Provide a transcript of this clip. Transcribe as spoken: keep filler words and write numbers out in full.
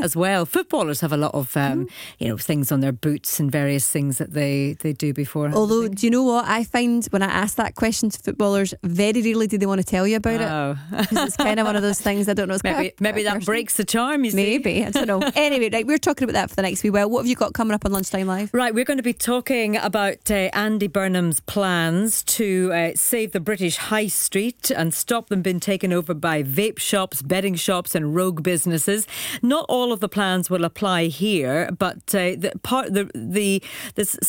as well. Footballers have a lot of um, mm. you know, things on their boots and various things that they, they do before. Although, do you know what I find when I ask that question to footballers, very rarely do they want to tell you about oh. it. Because it's kind of one of those things, I don't know. It's maybe quite, maybe quite that personal. breaks the charm, you see. Maybe, I don't know. Anyway, right, we're talking about that for the next wee while. What have you got coming up on Lunchtime Live? Right, we're going to be talking about uh, Andy Burnham's plans to uh, save the British High Street and stop them being taken over by vape shops, betting shops and rogue businesses. Not all of the plans will apply here, but uh, the part the the there's